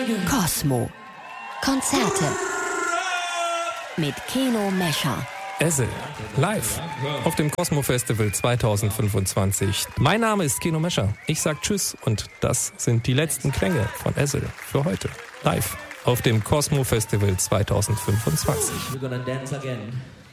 Cosmo. Konzerte. Mit Keno Mescher. Ezel, live auf dem Cosmo Festival 2025. Mein Name ist Keno Mescher. Ich sag Tschüss und das sind die letzten Klänge von Ezel für heute. Live auf dem Cosmo Festival 2025. We're gonna dance again.